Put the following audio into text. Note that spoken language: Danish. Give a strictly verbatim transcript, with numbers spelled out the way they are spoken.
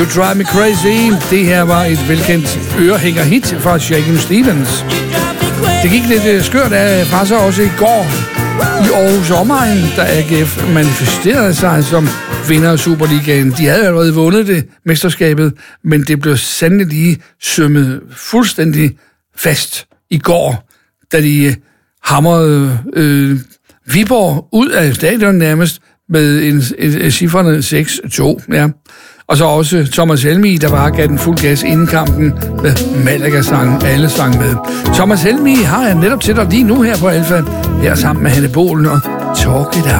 You Drive Me Crazy. Det her var et velkendt ørehænger-hit fra Shakin' Stevens. Det gik lidt skørt af fra sig også i går i Aarhus omegn, da A G F manifesterede sig som vinder af Superligaen. De havde allerede vundet det mesterskabet, men det blev sandelig lige sømmet fuldstændig fast i går, da de hamrede øh, Viborg ud af stadion nærmest med en, en, en cifrene seks to. Ja. Og så også Thomas Helmig, der bare gav den fuld gas inden kampen med Malaga-sangen, alle sang med. Thomas Helmig har jeg netop til dig lige nu her på Alfa, her sammen med Hanne Bolen og Talk It Out.